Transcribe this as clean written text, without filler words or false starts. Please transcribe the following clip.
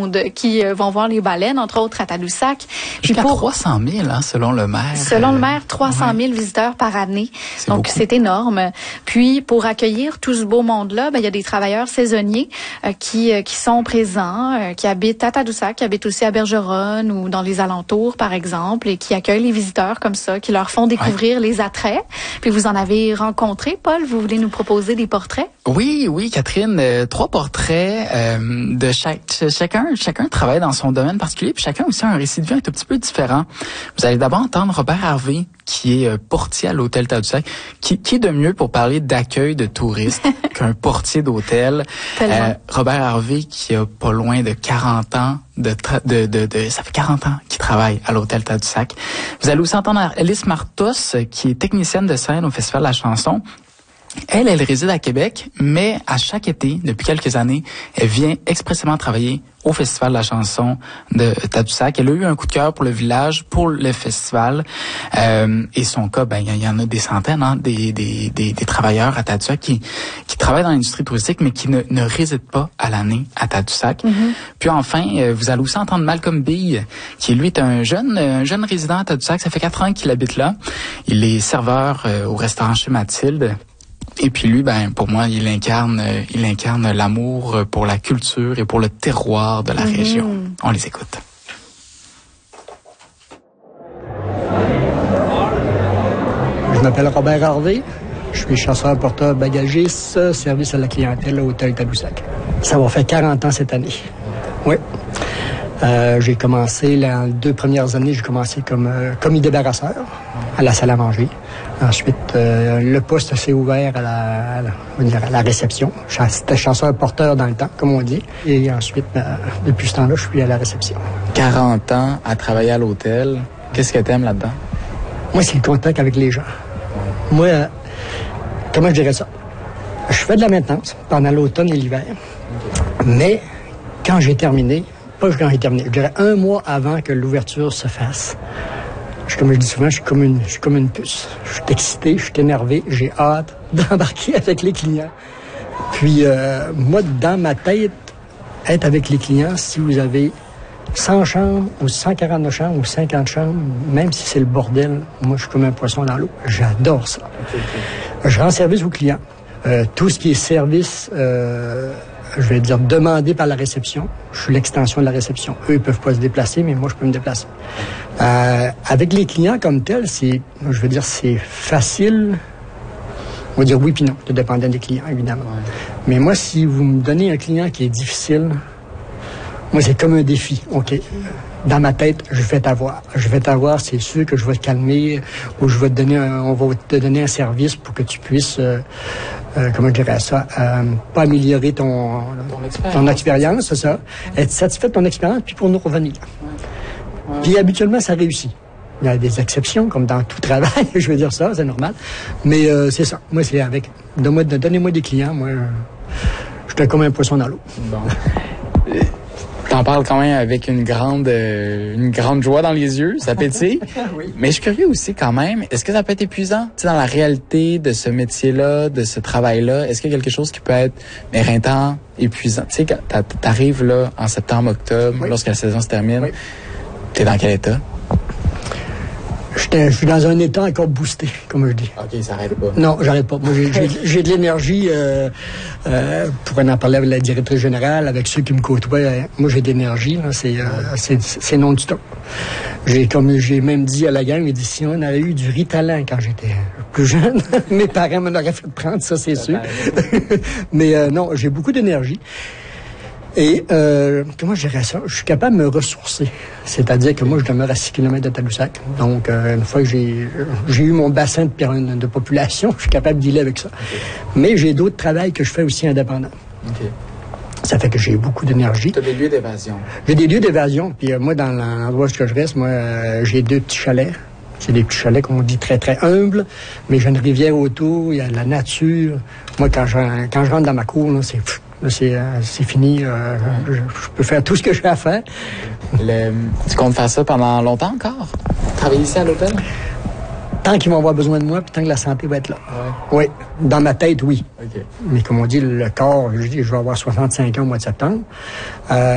monde qui vont voir les baleines, entre autres à Tadoussac. Jusqu'à 300 000, hein, selon le maire. Selon le maire, 300 000 visiteurs par année. Donc, beaucoup. c'est énorme. Puis, pour accueillir tout ce beau monde-là, il y a des travailleurs saisonniers qui sont présents, qui habitent à Tadoussac, qui habitent aussi à Bergeronne ou dans les alentours, par exemple, et qui accueillent les visiteurs comme ça, qui leur font découvrir les attraits. Puis, vous en avez rencontré, Paul. Vous voulez nous proposer des portraits? Oui, Catherine. 3 portraits de chacun travaille dans son domaine particulier, puis chacun aussi a un récit de vie un tout petit peu différent. Vous allez d'abord entendre Robert Harvey, qui est portier à l'hôtel Tadoussac, qui est de mieux pour parler d'accueil de touristes qu'un portier d'hôtel. Robert Harvey, qui a pas loin de 40 ans ça fait 40 ans qu'il travaille à l'hôtel Tadoussac. Vous allez aussi entendre Alice Martos, qui est technicienne de scène au Festival de la chanson. Elle réside à Québec, mais à chaque été, depuis quelques années, elle vient expressément travailler au Festival de la chanson de Tadoussac. Elle a eu un coup de cœur pour le village, pour le festival. Et son cas, il y en a des centaines, hein, des travailleurs à Tadoussac qui travaillent dans l'industrie touristique, mais qui ne résident pas à l'année à Tadoussac. Mm-hmm. Puis enfin, vous allez aussi entendre Malcolm Bille, qui lui est un jeune résident à Tadoussac. Ça fait 4 ans qu'il habite là. Il est serveur au restaurant chez Mathilde. Et puis lui, pour moi, il incarne l'amour pour la culture et pour le terroir de la région. On les écoute. Je m'appelle Robert Harvey. Je suis chasseur-porteur bagagiste, service à la clientèle à l'hôtel Tadoussac. Ça va faire 40 ans cette année. Oui. J'ai commencé, les 2 premières années, j'ai commencé comme commis débarrasseur à la salle à manger. Ensuite, le poste s'est ouvert à la réception. C'était chasseur-porteur dans le temps, comme on dit. Et ensuite, depuis ce temps-là, je suis à la réception. 40 ans à travailler à l'hôtel. Qu'est-ce que t'aimes là-dedans? Moi, c'est le contact avec les gens. Moi, comment je dirais ça? Je fais de la maintenance pendant l'automne et l'hiver. Mais quand j'ai terminé, je dirais 1 mois avant que l'ouverture se fasse. Comme je dis souvent, je suis comme une puce. Je suis excité, je suis énervé, j'ai hâte d'embarquer avec les clients. Puis, moi, dans ma tête, être avec les clients, si vous avez 100 chambres, ou 149 chambres, ou 50 chambres, même si c'est le bordel, moi, je suis comme un poisson dans l'eau. J'adore ça. Je rends service aux clients. Tout ce qui est service, je vais dire demandé par la réception. Je suis l'extension de la réception. Eux, ils peuvent pas se déplacer, mais moi, je peux me déplacer. Avec les clients comme tels, c'est facile. On va dire oui puis non, tout dépendant des clients, évidemment. Ouais. Mais moi, si vous me donnez un client qui est difficile, moi, c'est comme un défi. OK. Dans ma tête, je vais t'avoir, c'est sûr que je vais te calmer, ou on va te donner un service pour que tu puisses, comment je dirais ça, pas améliorer ton expérience, c'est ça. Être satisfait de ton expérience, puis pour nous revenir. Ouais. Puis habituellement, ça réussit. Il y a des exceptions, comme dans tout travail, je veux dire ça, c'est normal. Mais c'est ça. Moi, c'est avec. Donnez-moi des clients, moi, je suis comme un poisson dans l'eau. Bon. T'en parles quand même avec une grande joie dans les yeux, ça pétille. Oui. Mais je suis curieux aussi quand même, est-ce que ça peut être épuisant? Tu sais, dans la réalité de ce métier-là, de ce travail-là, est-ce qu'il y a quelque chose qui peut être éreintant, épuisant? Tu sais, quand t'arrives là en septembre, octobre, oui. Lorsque la saison se termine, oui. T'es dans quel état? Je suis dans un état encore boosté, comme je dis. OK, ça arrête pas. Non, j'arrête pas. Moi, j'ai de l'énergie, pour en parler avec la directrice générale, avec ceux qui me côtoient. Moi, j'ai de l'énergie, là, c'est non-stop. J'ai même dit à la gang, dit, si on avait eu du Ritalin quand j'étais plus jeune, mes parents me l'auraient fait prendre, ça, c'est sûr. Mais non, j'ai beaucoup d'énergie. Et comment je dirais ça? Je suis capable de me ressourcer. C'est-à-dire que moi, je demeure à 6 km de Tadoussac. Donc, une fois que j'ai eu mon bassin de population, je suis capable de dealer avec ça. Okay. Mais j'ai d'autres travails que je fais aussi indépendants. Okay. Ça fait que j'ai beaucoup d'énergie. Tu as des lieux d'évasion. J'ai des lieux d'évasion. Puis moi, dans l'endroit où je reste, j'ai 2 petits chalets. C'est des petits chalets qu'on dit très, très humbles. Mais j'ai une rivière autour, il y a de la nature. Moi, quand je rentre dans ma cour, là, c'est fini. Je peux faire tout ce que j'ai à faire. Tu comptes faire ça pendant longtemps encore? Travailler ici à l'hôtel? Tant qu'ils vont avoir besoin de moi, puis tant que la santé va être là. Ouais. Oui. Dans ma tête, oui. Okay. Mais comme on dit, le corps, je vais avoir 65 ans au mois de septembre.